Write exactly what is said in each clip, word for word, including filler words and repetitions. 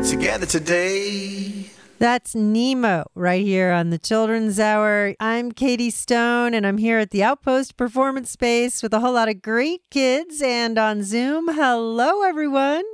together today. That's Nemo right here on the Children's Hour. I'm Katie Stone, and I'm here at the Outpost Performance Space with a whole lot of great kids and on Zoom. Hello, everyone.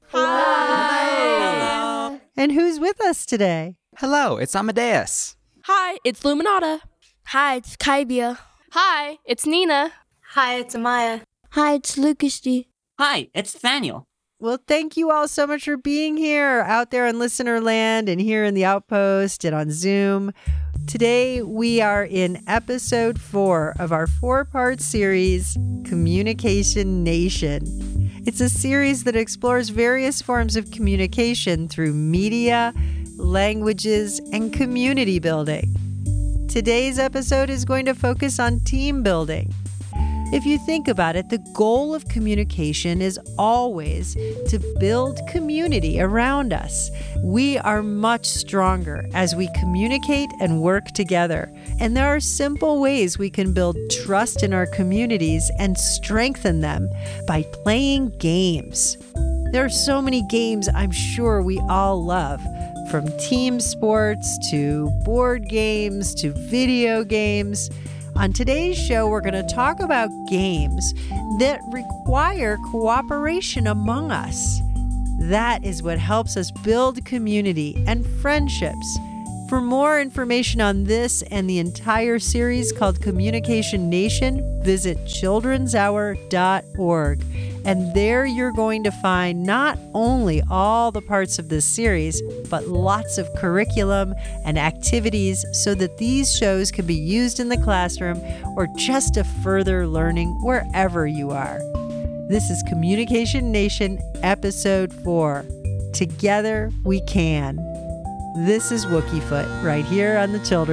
Hi. And who's with us today? Hello, it's Amadeus. Hi, it's Luminata. Hi, it's Kaibia. Hi, it's Nina. Hi, it's Amaya. Hi, it's Lucas D. Hi, it's Nathaniel. Well, thank you all so much for being here out there in listener land and here in the Outpost and on Zoom. Today, we are in episode four of our four-part series, Communication Nation. It's a series that explores various forms of communication through media, languages, and community building. Today's episode is going to focus on team building. If you think about it, the goal of communication is always to build community around us. We are much stronger as we communicate and work together. And there are simple ways we can build trust in our communities and strengthen them by playing games. There are so many games I'm sure we all love, from team sports to board games to video games. On today's show, we're going to talk about games that require cooperation among us. That is what helps us build community and friendships. For more information on this and the entire series called Communication Nation, visit children's hour dot org. And there you're going to find not only all the parts of this series, but lots of curriculum and activities so that these shows can be used in the classroom or just to further learning wherever you are. This is Communication Nation, Episode four. Together we can. This is Wookiefoot right here on the Children.